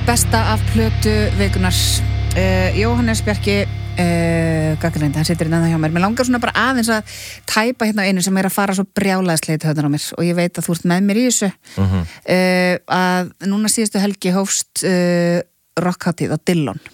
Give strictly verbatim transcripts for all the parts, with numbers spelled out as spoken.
Besta af plötu vikunar uh, Jóhannes Bjarki uh, gagnrýndi, hann situr innan það hjá mér. Mér langar svona bara aðeins að tæpa hérna einu sem er að fara svo brjálæðislega höfðan á mér og ég veit að þú ert með mér í þessu uh-huh. uh, að núna síðustu helgi hófst uh, rockhátíð á Dillon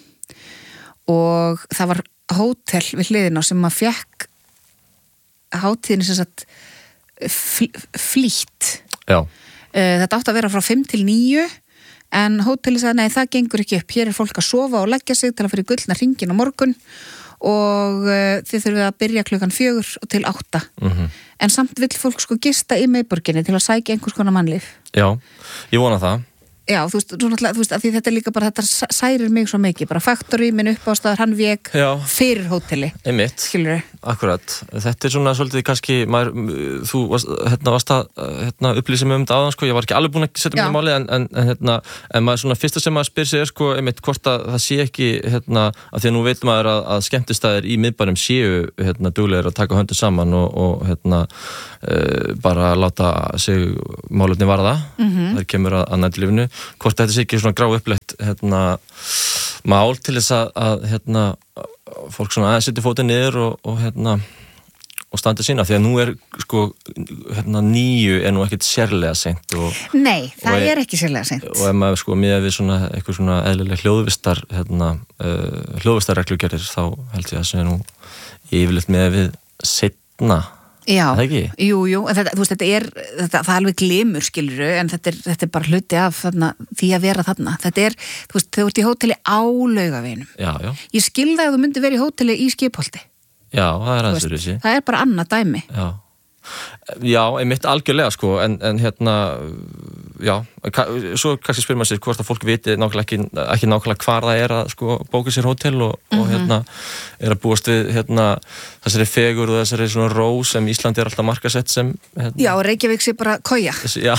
og það var hótel við hliðina sem að fekk hátíðin sem sagt fl- flýtt Já. Uh, þetta átti að vera frá fimm til níu en hótelið sagði, nei, það gengur ekki upp. Hér er fólk að sofa og leggja sig til að fyrir gullna hringin á morgun og uh, þið þurfið að byrja klukkan fjögur og til átta. Mm-hmm. En samt vill fólk sko gista í miðborginni til að sækja einhvers konar mannlíf. Já, ég vona það. Já, þú veist, þú veist, að því þetta er líka bara, þetta særir mig svo mikið, bara Factory, minn uppástaður, hann vék fyrir hóteli. Einmitt, skilurðu? Akkurat. Þetta er svona svolítið kannski, maður, þú varst, hérna, varst að hérna, upplýsa mig um þetta áðan, sko, ég var ekki alveg búin að setja mig í máli, en, en, en, hérna, en maður svona fyrsta sem maður spyr sig er, sko, einmitt, hvort að það sé ekki, hérna, að því að nú veit maður að, að skemmtistæðir í miðbænum séu, hérna, duglegir að taka höndum saman og, og hérna, uh, bara láta sig málefni varða, mm-hmm. þar kemur að, að nættilífinu. Hvort þetta sé ekki svona grá uppleitt hérna, mál til þess að, að hérna, fólk svona aðeins setja fótinn niður og, og, hérna, og standa sína því að nú er sko, hérna, níu er nú ekkert sérlega seint og, Nei, það og er ekki sérlega seint og ef maður sko miðað við svona eitthvað svona eðlilega hljóðvistar hérna, uh, hljóðvistarreglugerðir þá held ég að það er nú yfirleitt miðað við seinna. Já, það ekki? Jú, jú, en þetta, þú veist, þetta er, þetta, það er alveg glimur, skilurðu, en þetta er, þetta er bara hluti af þarna, því að vera þarna. Þetta er, þú veist, þau ert í hóteli á Laugaveginum. Já, já. Ég skil það að þú myndir vera í hóteli í Skipholti. Já, það er aðeins fyrir þessi. Það er bara annað dæmi. Já. Já, einmitt algjörlega sko, en, en hérna, já, svo kannski spyrir maður sér hvort að fólk viti nákvæmlega ekki, ekki nákvæmlega hvar það er að sko bóka sér hótel og, mm-hmm. og hérna er að búast við hérna þessari fegur og þessari svona ró sem Íslandi er alltaf markasett sem hérna, Já, Reykjavík sé bara koja. Já.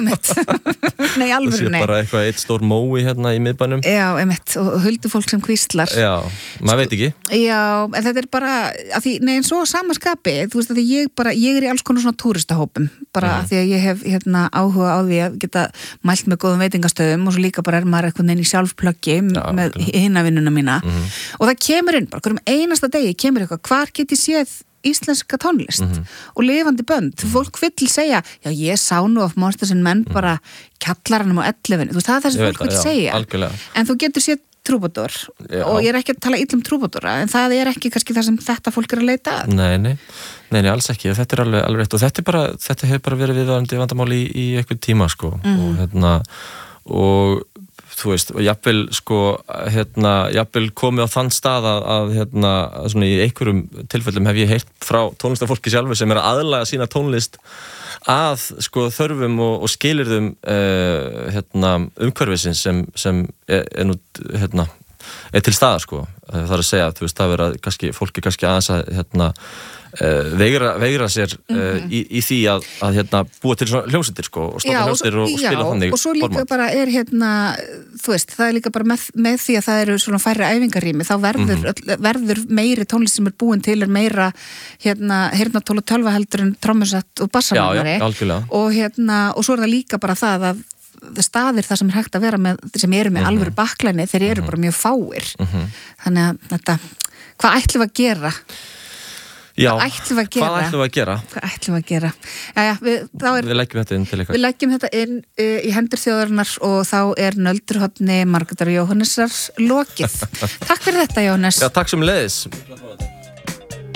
Nei, alveg, nei. Það sé bara eitthvað eitt stór mói hérna í miðbænum. Já, einmitt, og huldufólk sem hvíslar. Já, maður veit ekki. Já, en þetta er bara, að því, nei, en svo sama skapi, þú veist að því ég bara, ég er í alls konar svona túristahópum, bara mm. að því að ég hef hérna áhuga á því að geta mælt með góðum veitingastöðum og svo líka bara er maður eitthvað inn í sjálfplöggi með hinavinnuna mína mm. og það kemur inn, bara hverjum einasta degi kemur eitthvað, hvar get ég séð íslenska tónlist mm-hmm. og lifandi bönd mm-hmm. fólk vill segja, já ég sá nú af Monsters and Men mm-hmm. bara kjallaranum á ellefinu, þú veist það er það sem fólk vill segja algjörlega. En þú getur séð trúbador og ég er ekki að tala illa um trúbadora en það er ekki kannski það sem þetta fólk er að leita að. Nei, nei, nei, nei alls ekki, þetta er alveg, alveg rétt og þetta er bara, þetta hefur bara verið viðvarandi vandamáli í, í eitthvað tíma sko mm. og hérna, og þú veist, og jafnvel sko hérna, jafnvel komið á þann stað að, að hérna, svona í einhverjum tilfellum hef ég heyrt frá tónlistarfólki sjálfur sem er að aðlaga sína tónlist að sko þörfum og, og skilyrðum uh, hérna, umhverfisins sem, sem er, er nú hérna, er til staðar sko, það er að segja þú veist, það vera kannski, fólki kannski aðeins að hérna Uh, veigra, veigra sér uh, mm-hmm. í, í því að, að hérna, búa til svona hljómsveitir sko, og stofna hljómsveitir og, og spila þannig og svo líka format. Bara er hérna þú veist, það er líka bara með, með því að það eru svona færri æfingarými, þá verður, mm-hmm. verður meiri tónlist sem er búin til er meira hérna, hérna tól og tölva heldur en trommusett og bassamannari og hérna, og svo er það líka bara það að staðir það sem er hægt að vera með sem eru með mm-hmm. alvöru baklæni, þeir eru mm-hmm. bara mjög fáir mm-hmm. þannig að þetta, hvað ætlum við að gera? Já, hvað ætlum við að gera? Hvað ætlum við að gera? Hvað ætlum við að gera? Jæja, við, er, við leggjum þetta inn til eitthvað. Við leggjum þetta inn uh, í hendur þjóðarinnar og þá er nöldurhotni Margrétar Jóhannesar lokið. Takk fyrir þetta, Jóhannes. Já, takk sem leiðis.